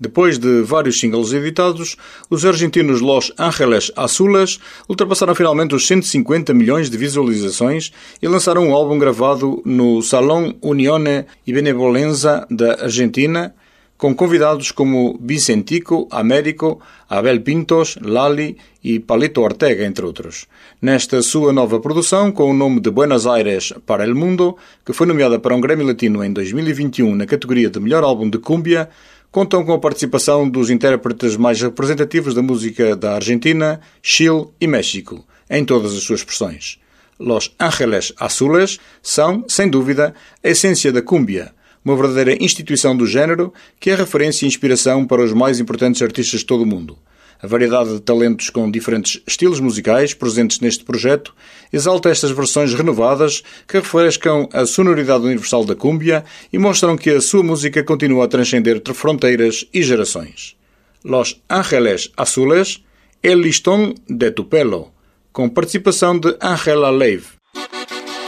Depois de vários singles editados, os argentinos Los Ángeles Azules ultrapassaram finalmente os 150 milhões de visualizações e lançaram um álbum gravado no Salón Unione e Benevolenza da Argentina, com convidados como Vicentico, Américo, Abel Pintos, Lali e Palito Ortega, entre outros. Nesta sua nova produção, com o nome de Buenos Aires para el Mundo, que foi nomeada para um Grammy Latino em 2021 na categoria de Melhor Álbum de Cúmbia, contam com a participação dos intérpretes mais representativos da música da Argentina, Chile e México, em todas as suas expressões. Los Ángeles Azules são, sem dúvida, a essência da cúmbia, uma verdadeira instituição do género que é referência e inspiração para os mais importantes artistas de todo o mundo. A variedade de talentos com diferentes estilos musicais presentes neste projeto exalta estas versões renovadas que refrescam a sonoridade universal da cúmbia e mostram que a sua música continua a transcender entre fronteiras e gerações. Los Ángeles Azules, El Listón de tu Pelo, com participação de Ángela Leiv.